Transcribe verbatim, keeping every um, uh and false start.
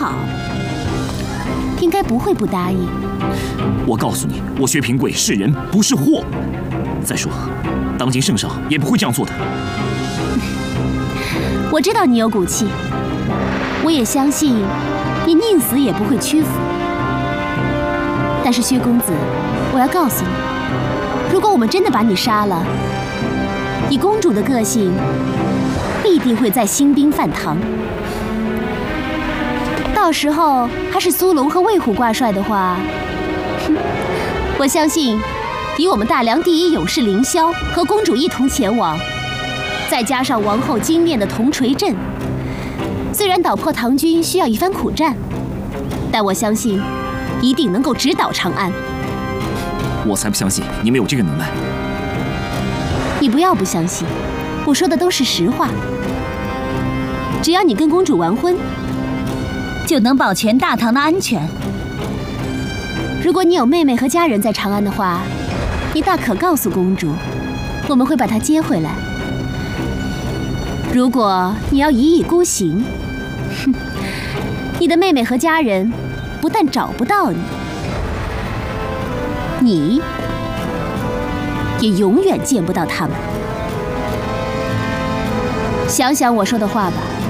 好，应该不会不答应。 我告诉你，我薛平贵是人不是货。再说，当今圣上也不会这样做的。 我知道你有骨气，我也相信你宁死也不会屈服。但是薛公子，我要告诉你，如果我们真的把你杀了，以公主的个性，必定会再兴兵犯唐。到时候还是苏龙和魏虎挂帅的话，哼，我相信以我们大梁第一勇士凌霄和公主一同前往，再加上王后精炼的铜锤阵，虽然捣破唐军需要一番苦战，但我相信一定能够直捣长安。 我才不相信你们有这个能耐。 你不要不相信，我说的都是实话。只要你跟公主完婚，就能保全大唐的安全。如果你有妹妹和家人在长安的话，你大可告诉公主，我们会把她接回来。如果你要一意孤行，哼，你的妹妹和家人不但找不到你，你也永远见不到他们。想想我说的话吧。